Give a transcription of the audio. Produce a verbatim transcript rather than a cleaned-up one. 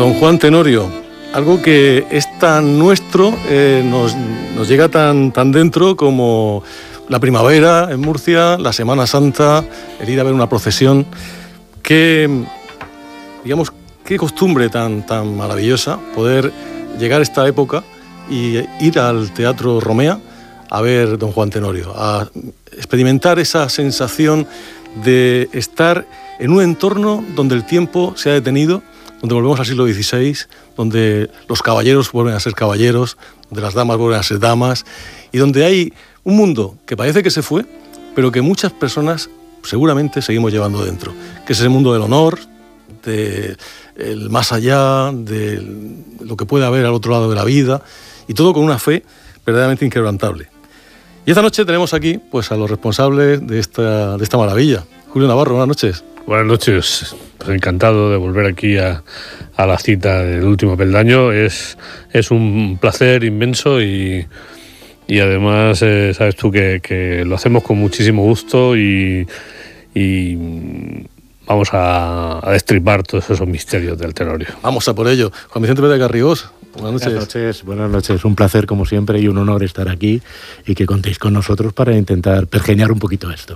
Don Juan Tenorio, algo que es tan nuestro, eh, nos, nos llega tan, tan dentro como la primavera en Murcia, la Semana Santa, el ir a ver una procesión. Qué, digamos, qué costumbre tan, tan maravillosa poder llegar a esta época y ir al Teatro Romea a ver Don Juan Tenorio, a experimentar esa sensación de estar en un entorno donde el tiempo se ha detenido, donde volvemos al siglo dieciséis, donde los caballeros vuelven a ser caballeros, donde las damas vuelven a ser damas, y donde hay un mundo que parece que se fue, pero que muchas personas seguramente seguimos llevando dentro, que es el mundo del honor, del más allá, de lo que puede haber al otro lado de la vida, y todo con una fe verdaderamente inquebrantable. Y esta noche tenemos aquí pues, a los responsables de esta, de esta maravilla. Julio Navarro, buenas noches. Buenas noches, pues encantado de volver aquí a, a la cita del último peldaño. Es, es un placer inmenso y, y además eh, sabes tú que, que lo hacemos con muchísimo gusto y, y vamos a, a destripar todos esos misterios del Tenorio. Vamos a por ello. Juan Vicente Pérez de Garrigós, buenas noches. Buenas noches, buenas noches. Un placer como siempre y un honor estar aquí y que contéis con nosotros para intentar pergeñar un poquito esto.